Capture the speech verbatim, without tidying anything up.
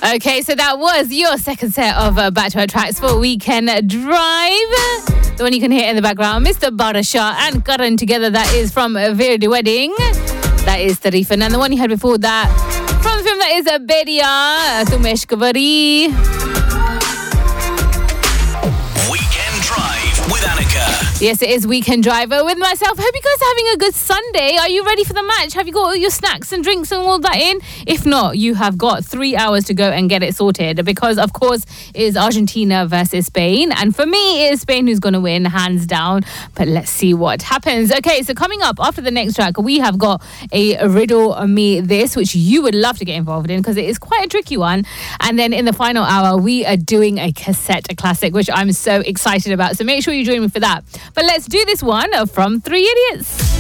Okay, so that was your second set of uh, Back to Our Tracks for Weekend Drive. The one you can hear in the background, Mister Barasha and Karan together. That is from Veer the Wedding. That is Tarifan. And the one you had before that, from the film, that is Bedia, Tumesh Kavari. Weekend Drive with Annika. Yes, it is Weekend Driver with myself. Hope you guys are having a good Sunday. Are you ready for the match? Have you got all your snacks and drinks and all that in? If not, you have got three hours to go and get it sorted because, of course, it is Argentina versus Spain. And for me, it is Spain who's going to win, hands down. But let's see what happens. Okay, so coming up after the next track, we have got a Riddle Me This, which you would love to get involved in because it is quite a tricky one. And then in the final hour, we are doing a cassette classic, which I'm so excited about. So make sure you join me for that. But let's do this one from Three Idiots.